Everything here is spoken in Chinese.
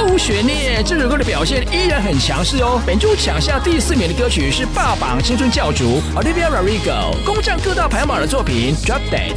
无悬念，这首歌的表现依然很强势哦。本周抢下第4名的歌曲是霸榜青春教主 Olivia Rodrigo， 攻占各大排行榜的作品《Drop Dead》